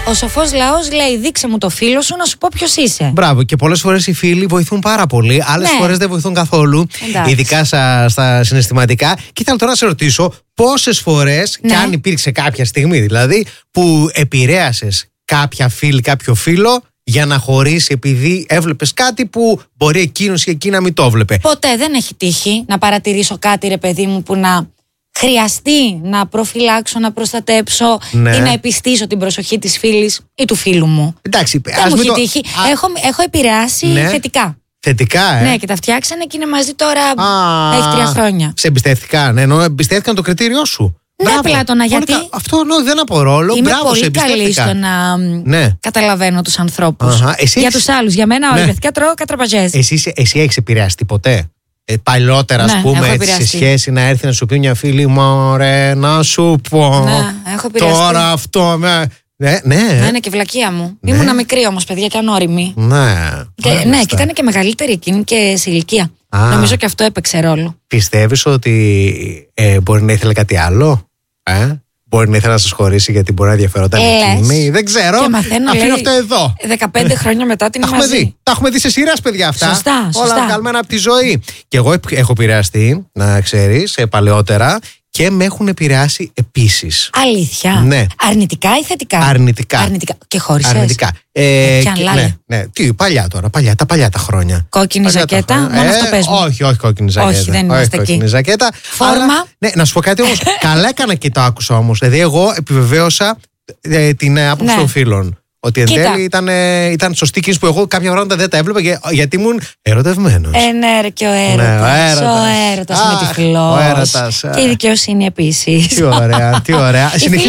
Ο σοφός λαός λέει: δείξε μου το φίλο σου να σου πω ποιος είσαι. Μπράβο, και πολλές φορές οι φίλοι βοηθούν πάρα πολύ. Άλλες φορές δεν βοηθούν καθόλου. Εντάξει. Ειδικά στα συναισθηματικά. Και ήθελα τώρα να σε ρωτήσω πόσες φορές, και αν υπήρξε κάποια στιγμή δηλαδή, που επηρέασες κάποια φίλη, κάποιο φίλο για να χωρίσει επειδή έβλεπες κάτι που μπορεί εκείνος ή εκείνα μην το έβλεπε. Ποτέ δεν έχει τύχει να παρατηρήσω κάτι, ρε παιδί μου, που να χρειαστεί να προφυλάξω, να προστατέψω ή να επιστήσω την προσοχή της φίλης ή του φίλου μου. Εντάξει, δεν μου έχει τύχει. Έχω επηρεάσει θετικά. Θετικά, Ναι, και τα φτιάξανε και είναι μαζί τώρα. Έχει 3 χρόνια. Σε εμπιστεύτηκαν, ενώ εμπιστεύτηκαν το κριτήριό σου. Ναι, Πλάτωνα, γιατί. Αυτό δεν απορώ ρόλο. Είμαι πολύ καλή στο να καταλαβαίνω τους ανθρώπους. Για τους άλλους. Για μένα, όχι. Παιδιά, τρώω κατραπαζές. Εσύ έχεις επηρεαστεί ποτέ? Παλιότερα, ας πούμε, σε σχέση να έρθει να σου πει μια φίλη, μωρέ, να σου πω. Ναι, έχω επηρεαστεί. Τώρα αυτό. Ναι. Είναι και βλακεία μου. Ήμουνα μικρή όμως, παιδιά, και ανώριμη. Ναι, και ήταν και μεγαλύτερη εκείνη και σε ηλικία. Νομίζω και αυτό έπαιξε ρόλο. Πιστεύεις ότι μπορεί να ήθελε κάτι άλλο? Μπορεί να ήθελε να σας χωρίσει γιατί μπορεί να ενδιαφερόταν εκείνη? Δεν ξέρω. Αφήνω αυτό εδώ. 15 χρόνια μετά την μαζί. Τα έχουμε δει σε σειράς, παιδιά, αυτά. Σωστά. Όλα βγαλμένα από τη ζωή. Και εγώ έχω επηρεαστεί, να ξέρεις, παλαιότερα. Και με έχουν επηρεάσει επίσης. Αλήθεια? Ναι. Αρνητικά ή θετικά? Αρνητικά. Και χώρισες? Αρνητικά. Ναι. Τι, παλιά τώρα, τα παλιά τα χρόνια. Κόκκινη ζακέτα, μόνο αυτό πες μου. Όχι κόκκινη ζακέτα. Όχι, δεν είμαστε εκεί. Κόκκινη ζακέτα. Φόρμα. Ναι, να σου πω κάτι όμως. Καλά έκανα και το άκουσα όμως. Δηλαδή, εγώ επιβεβαίωσα την άποψη των φίλων. Ότι εν τέλει ήταν σωστή κίνηση που εγώ κάποια πράγματα δεν τα έβλεπα γιατί ήμουν ερωτευμένος. Ναι, ρε, και ο έρωτας. Ο έρωτας με τυφλός. Και η δικαιοσύνη επίσης. Τι ωραία.